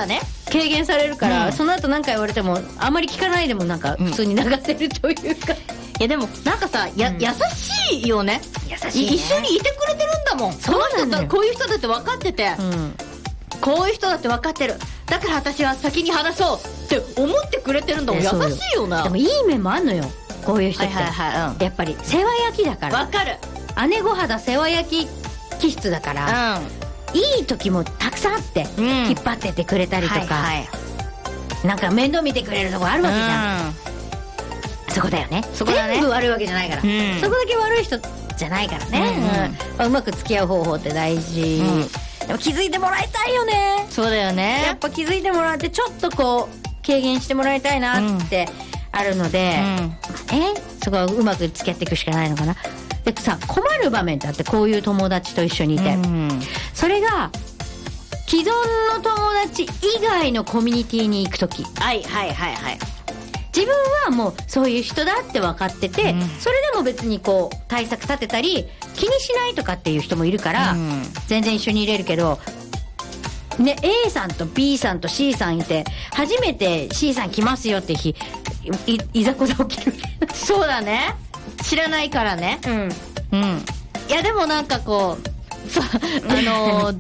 がね軽減されるから、その後何か言われてもあまり聞かないでもなんか普通に流せるというか、 いやでもなんかさ、優しいよね。 優しいね。 一緒にいてくれてるんだもん。この人だ、こういう人だって分かってて、こういう人だって分かってる、だから私は先に話そうって思ってくれてるんだもん。優しいよな。 でもいい面もあんのよ、こういう人って。やっぱり世話焼きだから。 分かる。 姉御肌世話焼き気質だから、いい時もたくさんあって、引っ張ってってくれたりとか、なんか面倒見てくれるとこあるわけじゃん。そこだよね。そこだね。全部悪いわけじゃないから、そこだけ悪い人じゃないからね。うまく付き合う方法って大事。でも気づいてもらいたいよね。 そうだよね。 やっぱ気づいてもらってちょっとこう軽減してもらいたいなってあるので、そこはうまく付き合っていくしかないのかな。でさ、困る場面ってあって、こういう友達と一緒にいて、それが既存の友達以外のコミュニティに行くとき、自分はもうそういう人だって分かってて、それでも別にこう対策立てたり気にしないとかっていう人もいるから、全然一緒にいれるけどね、A さんと B さんと C さんいて、初めて C さん来ますよって日 いざこざ起きる。 そうだね、知らないからね。いやでもなんかこうそういう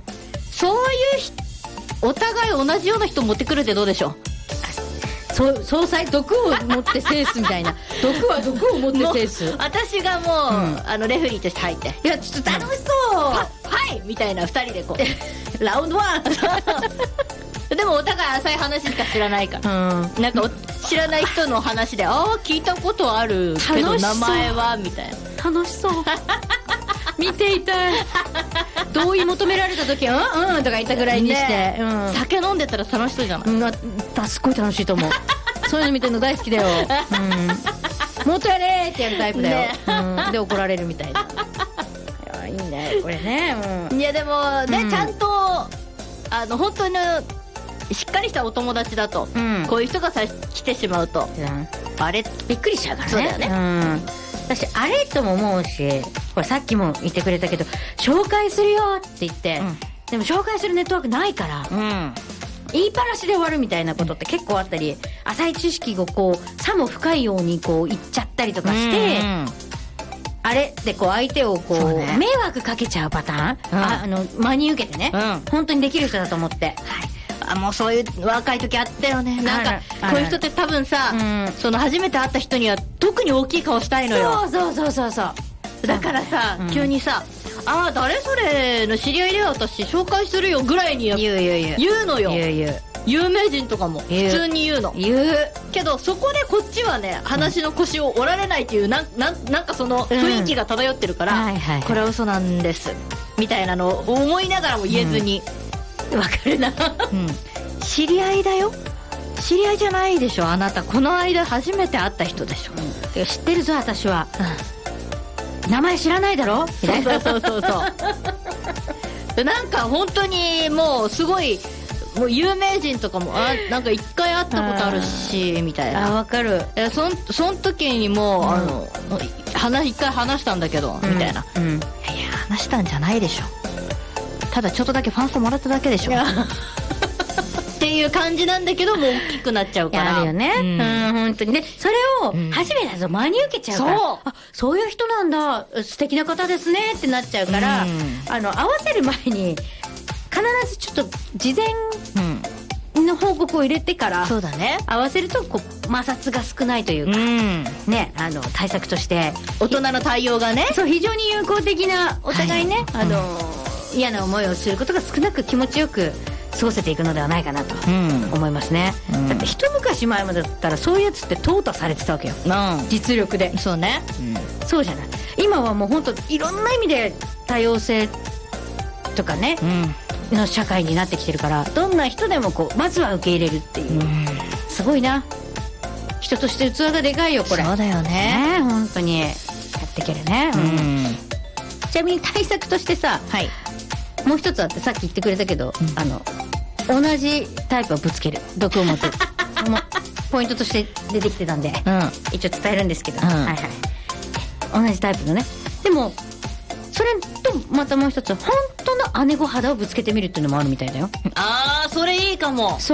お互い同じような人持ってくるってどうでしょう。 総裁毒を持って制すみたいな。毒は毒を持って制す。 私がもう、レフェリーとして入って、 いやちょっと楽しそう、 はいみたいな2人でこうラウンドワンでもお互い浅い話しか知らないから、なんか知らない人の話で、ああ聞いたことあるけど名前はみたいな。 楽しそう見ていたい。同意求められた時はとか言ったぐらいにして、 酒飲んでたら楽しそうじゃない。 すっごい楽しいと思う。そういうの見てるの大好きだよ。もっとやれーってやるタイプだよ。で怒られるみたいな。いいねこれね。 いやでもね、ちゃんと本当にしっかりしたお友達だと、こういう人が来てしまうと、あれびっくりしちゃうからね。 そうだよね。 私あれとも思うし、これさっきも言ってくれたけど、紹介するよって言って、でも紹介するネットワークないから、言いっぱなしで終わるみたいなことって結構あったり、浅い知識をこうさも深いようにこう言っちゃったりとかして、あれってこう相手をこう迷惑かけちゃうパターン、真に受けてね、本当にできる人だと思って、 もうそういう若い時あったよね。なんかこういう人って多分さ、その初めて会った人には特に大きい顔したいのよ。 そうだからさ、急にさ、ああ誰それの知り合いで私紹介するよぐらいに言うのよ。有名人とかも普通に言うの。けどそこでこっちはね、話の腰を折られないっていう、なんかその雰囲気が漂ってるから、これは嘘なんですみたいなのを思いながらも言えずに、 わかるな。 知り合いだよ、知り合いじゃないでしょあなた、この間初めて会った人でしょ。 知ってるぞ私は。名前知らないだろ。 そうなんか本当にもうすごい、もう有名人とかもなんか一回会ったことあるしみたいな。 わかる。 そん時にもう一回話したんだけどみたいな。いや話したんじゃないでしょ、ただちょっとだけファンストもらっただけでしょっていう感じなんだけど、もう大きくなっちゃうから。 あるよね。本当にね。それを初めてだと真に受けちゃうから、そういう人なんだ、素敵な方ですねってなっちゃうから、合わせる前に必ずちょっと事前の報告を入れてから、 そうだね、 合わせるとこう摩擦が少ないというか、ね、対策として大人の対応がね、 そう非常に有効的な、お互いね、嫌な思いをすることが少なく気持ちよく過ごせていくのではないかなと思いますね。だって一昔前までだったらそういうやつって淘汰されてたわけよ、実力で。 そうね、 そうじゃない。今はもう本当いろんな意味で多様性とかね、の社会になってきてるから、どんな人でもこうまずは受け入れるっていう、すごいな、人として器がでかいよこれ。 そうだよね、 本当にやっていけるね。ちなみに対策としてさ、もう一つあって、さっき言ってくれたけど、同じタイプをぶつける、毒を持ってるもうポイントとして出てきてたんで、一応伝えるんですけど、同じタイプのね。でもそれとまたもう一つ、本当の姉御肌をぶつけてみるっていうのもあるみたいだよ。 それいいかも。